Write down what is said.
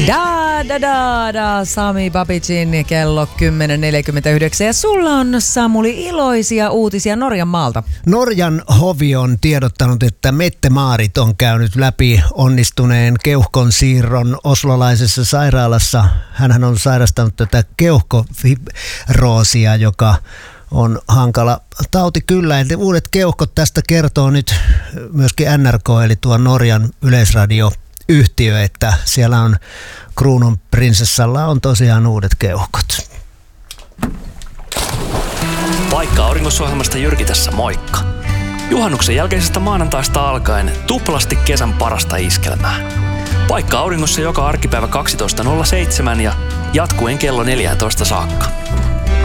Sami Babicin kello 10.49 ja sulla on, Samuli, iloisia uutisia Norjan maalta. Norjan hovi on tiedottanut, että Mette Maarit on käynyt läpi onnistuneen keuhkon siirron oslolaisessa sairaalassa. Hänhän on sairastanut tätä keuhkofibroosia, joka on hankala tauti kyllä. Eli uudet keuhkot, tästä kertoo nyt myöskin NRK, eli tuo Norjan yleisradioyhtiö, että siellä on kruununprinsessalla on tosiaan uudet keuhkot. Paikka auringossa-ohjelmasta Jyrki tässä, moikka. Juhannuksen jälkeisestä maanantaista alkaen tuplasti kesän parasta iskelmää. Paikka auringossa joka arkipäivä 12.07 ja jatkuen kello 14 saakka.